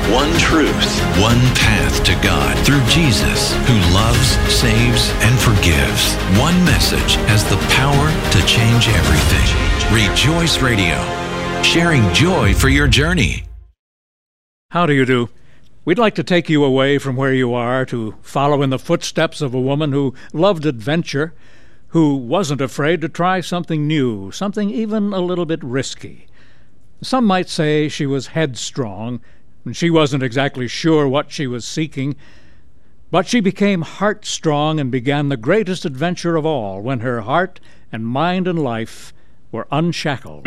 One truth. One path to God through Jesus, who loves, saves, and forgives. One message has the power to change everything. Rejoice Radio. Sharing joy for your journey. How do you do? We'd like to take you away from where you are to follow in the footsteps of a woman who loved adventure, who wasn't afraid to try something new, something even a little bit risky. Some might say she was headstrong, and she wasn't exactly sure what she was seeking, but she became heart-strong and began the greatest adventure of all when her heart and mind and life were unshackled.